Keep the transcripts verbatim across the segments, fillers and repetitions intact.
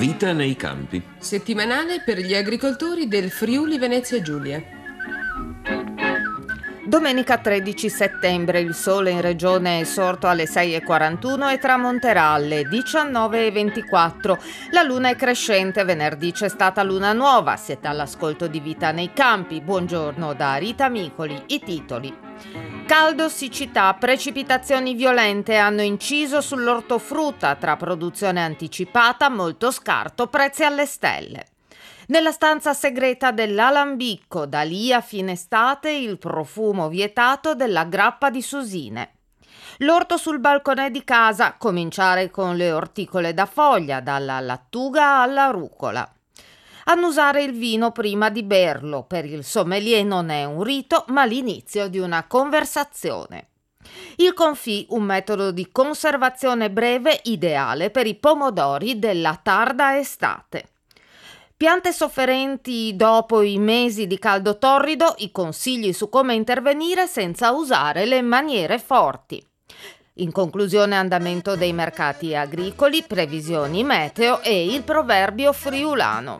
Vita nei campi. Settimanale per gli agricoltori del Friuli Venezia Giulia. Domenica tredici settembre, il sole in regione è sorto alle sei e quarantuno e tramonterà alle diciannove e ventiquattro. La luna è crescente, venerdì c'è stata luna nuova. Siete all'ascolto di Vita nei campi. Buongiorno da Rita Micoli. I titoli. Caldo, siccità, precipitazioni violente hanno inciso sull'ortofrutta, tra produzione anticipata, molto scarto, prezzi alle stelle. Nella stanza segreta dell'Alambicco, da lì a fine estate, il profumo vietato della grappa di susine. L'orto sul balcone di casa, cominciare con le orticole da foglia, dalla lattuga alla rucola. Annusare il vino prima di berlo, per il sommelier non è un rito, ma l'inizio di una conversazione. Il confit, un metodo di conservazione breve ideale per i pomodori della tarda estate. Piante sofferenti dopo i mesi di caldo torrido, i consigli su come intervenire senza usare le maniere forti. In conclusione, andamento dei mercati agricoli, previsioni meteo e il proverbio friulano.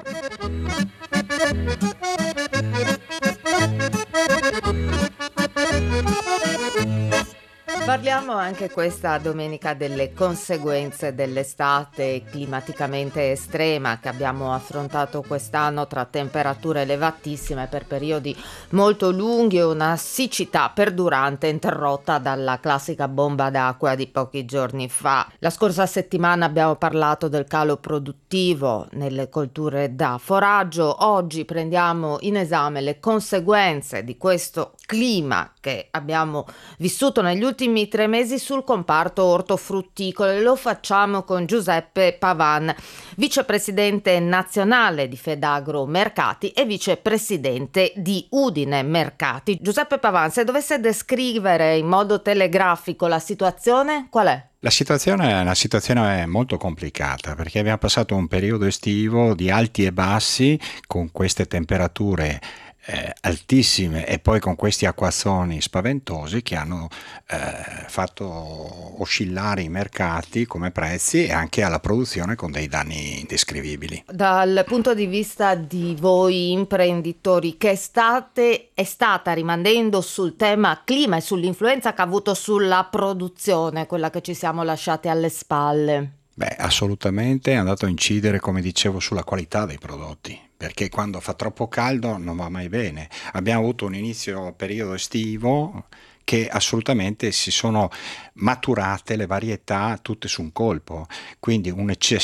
Parliamo anche questa domenica delle conseguenze dell'estate climaticamente estrema che abbiamo affrontato quest'anno, tra temperature elevatissime per periodi molto lunghi e una siccità perdurante interrotta dalla classica bomba d'acqua di pochi giorni fa. La scorsa settimana abbiamo parlato del calo produttivo nelle colture da foraggio. Oggi prendiamo in esame le conseguenze di questo clima che abbiamo vissuto negli ultimi tre mesi sul comparto ortofrutticolo e lo facciamo con Giuseppe Pavan, vicepresidente nazionale di Fedagro Mercati e vicepresidente di Udine Mercati. Giuseppe Pavan, se dovesse descrivere in modo telegrafico la situazione, qual è? La situazione è una situazione molto complicata perché abbiamo passato un periodo estivo di alti e bassi con queste temperature Eh, altissime e poi con questi acquazzoni spaventosi che hanno eh, fatto oscillare i mercati come prezzi e anche alla produzione con dei danni indescrivibili. Dal punto di vista di voi imprenditori, che estate è stata, rimanendo sul tema clima e sull'influenza che ha avuto sulla produzione, quella che ci siamo lasciati alle spalle? Beh, assolutamente è andato a incidere, come dicevo, sulla qualità dei prodotti, perché quando fa troppo caldo non va mai bene. Abbiamo avuto un inizio periodo estivo che assolutamente si sono maturate le varietà tutte su un colpo, quindi un eccesso